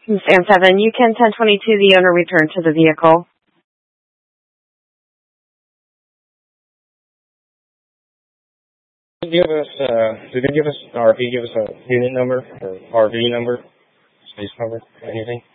Sam 7, UCAN 1022, the owner returned to the vehicle. Did they give us, or if you give us a unit number or RV number, space number, anything?